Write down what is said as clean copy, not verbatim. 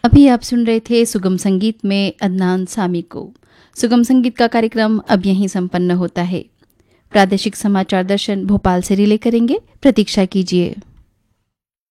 अभी आप सुन रहे थे सुगम संगीत में अदनान सामी को। सुगम संगीत का कार्यक्रम अब यहीं संपन्न होता है। प्रादेशिक समाचार दर्शन भोपाल से रिले करेंगे, प्रतीक्षा कीजिए।